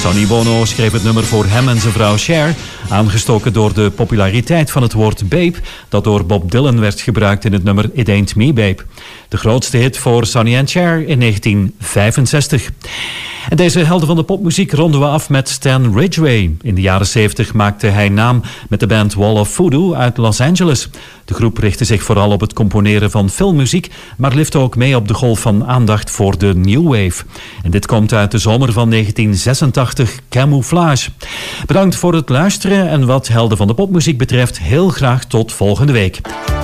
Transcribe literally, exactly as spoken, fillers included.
Sonny Bono schreef het nummer voor hem en zijn vrouw Cher, aangestoken door de populariteit van het woord babe, dat door Bob Dylan werd gebruikt in het nummer It Ain't Me Babe. De grootste hit voor Sonny en Cher in negentien vijfenzestig. En deze helden van de popmuziek ronden we af met Stan Ridgway. In de jaren zeventig maakte hij naam met de band Wall of Voodoo uit Los Angeles. De groep richtte zich vooral op het componeren van filmmuziek, maar lifte ook mee op de golf van aandacht voor de New Wave. En dit komt uit de zomer van negentien zesentachtig, Camouflage. Bedankt voor het luisteren en wat helden van de popmuziek betreft, heel graag tot volgende week.